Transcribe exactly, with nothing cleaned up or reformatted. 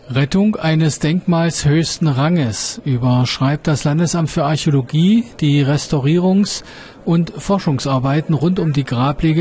Rettung eines Denkmals höchsten Ranges überschreibt das Landesamt für Archäologie die Restaurierungs- und Forschungsarbeiten rund um die Grablege